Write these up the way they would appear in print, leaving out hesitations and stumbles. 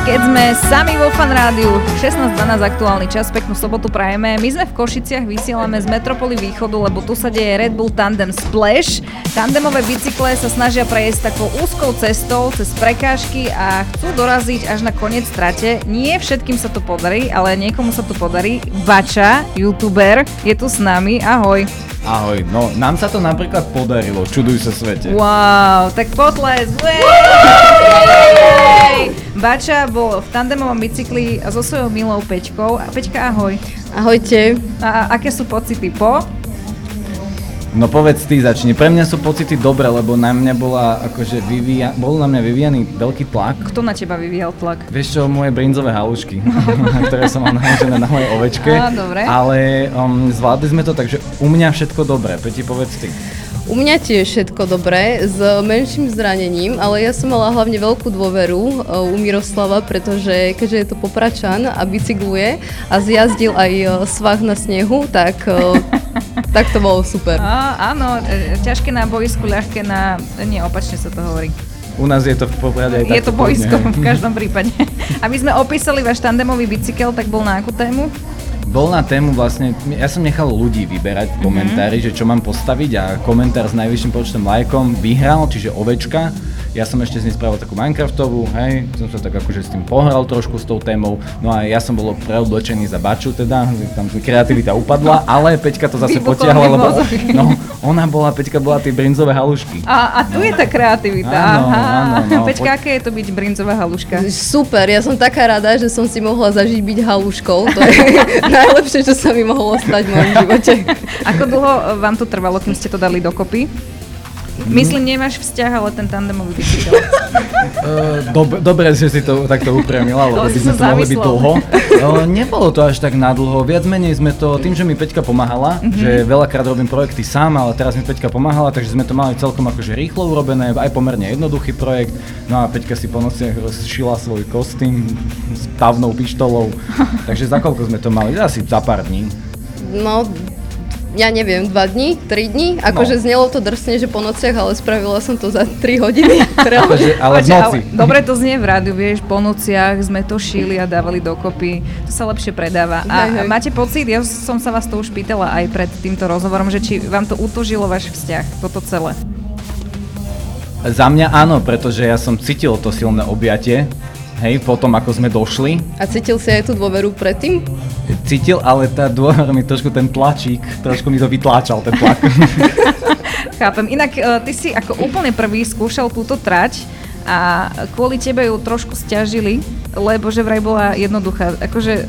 keď sme sami vo Fan Rádiu. 16:12 aktuálny čas, peknú sobotu prajeme. My sme v Košiciach, vysielame z Metropoly Východu, lebo tu sa deje Red Bull Tandem Splash. Tandemové bicykle sa snažia prejsť takou úzkou cestou cez prekážky a chcú doraziť až na koniec trate. Nie všetkým sa to podarí, ale niekomu sa to podarí. Bača, youtuber, je tu s nami. Ahoj. Ahoj, no nám sa to napríklad podarilo, čuduj sa svete. Wow, tak potles. Bača bol v tandemovom bicykli so svojou milou Peťkou. Peťka, ahoj. Ahojte. A aké sú pocity po? No povedz ty, začni. Pre mňa sú pocity dobré, lebo na mňa bol na mňa vyvíjaný veľký tlak. Kto na teba vyvíjal tlak? Vieš čo, moje brinzové halušky, ktoré som mal naložené na mojej ovečke. Dobre. Ale zvládli sme to, takže u mňa všetko dobré. Peti, povedz ty. U mňa tiež všetko dobré, s menším zranením, ale ja som mala hlavne veľkú dôveru u Miroslava, pretože keďže je to Popračan a bicykluje a zjazdil aj svah na snehu, tak to bolo super. Áno, ťažké na boisku, ľahké na... Nie, opačne sa to hovorí. U nás je to v Poprade aj takto. Je to boisko v každom prípade. A my sme opísali váš tandemový bicykel, tak bol na akú tému? Bol na tému vlastne, ja som nechal ľudí vyberať komentári, že čo mám postaviť a komentár s najvyšším počtom lajkom vyhral, čiže ovečka. Ja som ešte z nej spravil takú Minecraftovú, hej, som sa tak akože s tým pohral trošku s tou témou, no a ja som bol preoblečený za Baču teda, tam kreativita upadla, ale Peťka to zase potiahla, lebo Peťka bola tie brinzové halušky. A tu je tá kreativita, áno. Peťka, aké je to byť brinzová haluška? Super, ja som taká rada, že som si mohla zažiť byť haluškou, to je najlepšie, čo sa mi mohlo stať v mojom živote. Ako dlho vám to trvalo, kým ste to dali dokopy? Myslím, nemáš vzťah, ale ten tandemový bicykel. Dobre, že si to takto upriamila, lebo by sme to mohli byť dlho. Nebolo to až tak nadlho, viac menej sme to, tým, že mi Peťka pomáhala, že veľakrát robím projekty sám, ale teraz mi Peťka pomáhala, takže sme to mali celkom akože rýchlo urobené, aj pomerne jednoduchý projekt. No a Peťka si po nociach rozšila svoj kostým s pavnou pištolou, takže za koľko sme to mali? Asi za pár dní. No, ja neviem, 2 dní, 3 dní, akože znelo to drsne, že po nociach, ale spravila som to za 3 hodiny. Ale v noci. Dobre to znie v rádiu, vieš, po nociach sme to šili a dávali dokopy, to sa lepšie predáva. A máte pocit, ja som sa vás to už pýtala aj pred týmto rozhovorom, že či vám to utužilo váš vzťah, toto celé? Za mňa áno, pretože ja som cítil to silné objatie, hej, potom ako sme došli. A cítil si aj tú dôveru predtým? Cítil, ale tá dôvera mi trošku ten tlačík, trošku mi to vytláčal, ten tlak. Chápem. Inak ty si ako úplne prvý skúšal túto trať a kvôli tebe ju trošku sťažili, lebo že vraj bola jednoduchá. Akože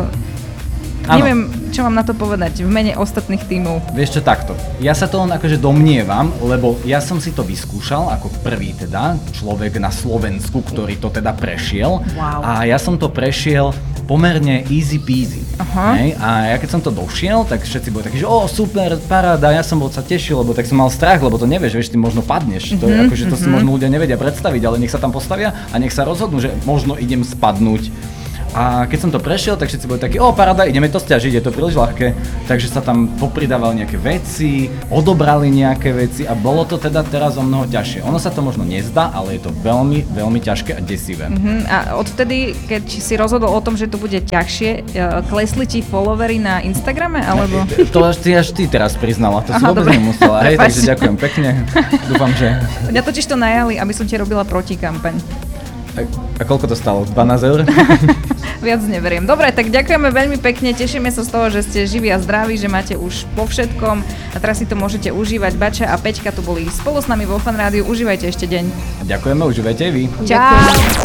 neviem, čo mám na to povedať v mene ostatných tímov. Vieš čo, takto. Ja sa to len akože domnievam, lebo ja som si to vyskúšal ako prvý teda človek na Slovensku, ktorý to teda prešiel. Wow. A ja som to prešiel pomerne easy peasy. Hej? A ja keď som to došiel, tak všetci boli takí, že super, paráda, ja som sa tešil, lebo tak som mal strach, lebo to nevieš, ty možno padneš. To je akože to si možno ľudia nevedia predstaviť, ale nech sa tam postavia a nech sa rozhodnú, že možno idem spadnúť. A keď som to prešiel, tak všetci boli takí, paráda, ideme to sťažiť, je to príliš ľahké. Takže sa tam popridávali nejaké veci, odobrali nejaké veci a bolo to teda teraz o mnoho ťažšie. Ono sa to možno nezdá, ale je to veľmi, veľmi ťažké a desivé. A odtedy, keď si rozhodol o tom, že to bude ťažšie, klesli ti followery na Instagrame, alebo? To až ty teraz priznala, to si vôbec nemusela. Hej, takže ďakujem pekne, dúfam, že... Mňa totiž to najali, aby som ti robila protikampaň. A koľko to stalo? 12 €? Viac neveriem. Dobre, tak ďakujeme veľmi pekne, tešíme sa z toho, že ste živí a zdraví, že máte už po všetkom a teraz si to môžete užívať. Bača a Peťka tu boli spolu s nami vo Fan Rádiu, užívajte ešte deň. Ďakujeme, užívajte aj vy. Čau.